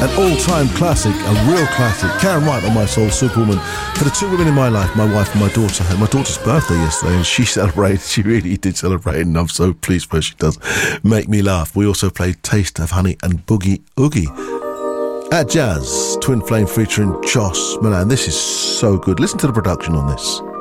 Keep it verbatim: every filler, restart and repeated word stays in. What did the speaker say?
An all-time classic, a real classic. Karen White on My Soul, Superwoman. For the two women in my life, my wife and my daughter. Had my daughter's birthday yesterday, and she celebrated. She really did celebrate, and I'm so pleased for her. She does make me laugh. We also played Taste of Honey and Boogie Oogie. At Jazz, Twin Flame featuring Joss Milan. This is so good. Listen to the production on this.